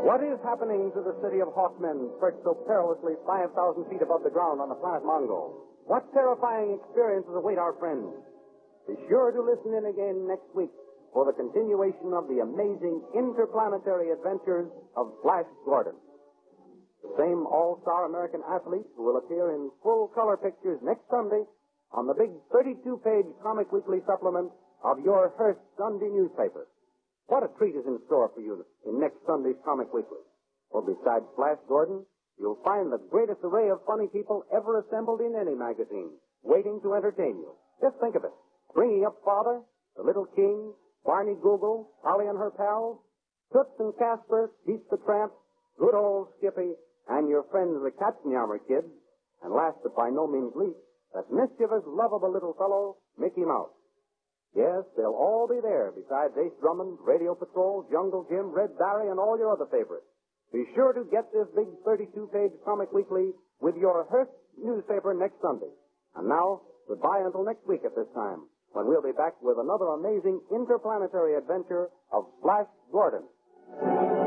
What is happening to the city of Hawkmen, perched so perilously 5,000 feet above the ground on the planet Mongo? What terrifying experiences await our friends? Be sure to listen in again next week for the continuation of the amazing interplanetary adventures of Flash Gordon. The same all-star American athlete who will appear in full-color pictures next Sunday on the big 32-page Comic Weekly supplement of your Hearst Sunday newspaper. What a treat is in store for you in next Sunday's Comic Weekly. For besides Flash Gordon, you'll find the greatest array of funny people ever assembled in any magazine, waiting to entertain you. Just think of it. Bringing Up Father, The Little King, Barney Google, Polly and her pals, Toots and Casper, Pete the Tramp, good old Skippy, and your friends the Katzenjammer Kids, and last but by no means least, that mischievous, lovable little fellow, Mickey Mouse. Yes, they'll all be there, besides Ace Drummond, Radio Patrol, Jungle Jim, Red Barry, and all your other favorites. Be sure to get this big 32-page Comic Weekly with your Hearst newspaper next Sunday. And now, goodbye until next week at this time, when we'll be back with another amazing interplanetary adventure of Flash Gordon.